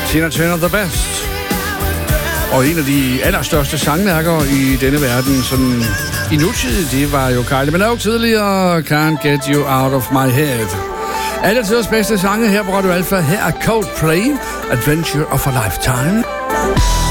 Tina Turner The Best. Og en af de allerstørste sangværker i denne verden, sådan i nutid, det var jo Kylie Minogue tidligere, Can't Get You Out of My Head. Alle tiders bedste sange her på Radio Alpha. Her er Coldplay, Adventure of a Lifetime.